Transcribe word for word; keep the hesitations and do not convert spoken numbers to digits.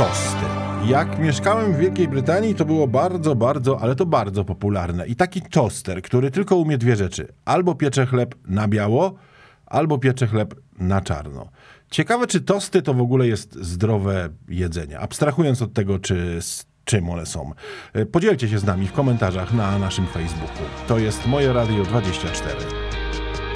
tosty. Jak mieszkałem w Wielkiej Brytanii, to było bardzo, bardzo, ale to bardzo popularne. I taki toster, który tylko umie dwie rzeczy. Albo piecze chleb na biało, albo piecze chleb na czarno. Ciekawe, czy tosty to w ogóle jest zdrowe jedzenie. Abstrahując od tego, czy z czym one są. Podzielcie się z nami w komentarzach na naszym Facebooku. To jest Moje Radio dwadzieścia cztery.